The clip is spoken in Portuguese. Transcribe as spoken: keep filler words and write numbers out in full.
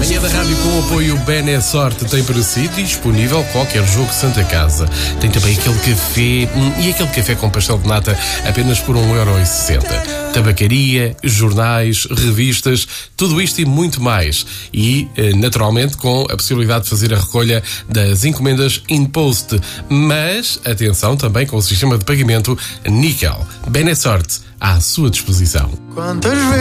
Manhã da Rádio com o apoio Benesorte tem para si disponível qualquer jogo Santa Casa. Tem também aquele café hum, e aquele café com pastel de nata apenas por um euro e sessenta. Tabacaria, jornais, revistas, tudo isto e muito mais. E, naturalmente, com a possibilidade de fazer a recolha das encomendas in-post. Mas, atenção, também com o sistema de pagamento Níquel. Benesorte à sua disposição. Quantas vezes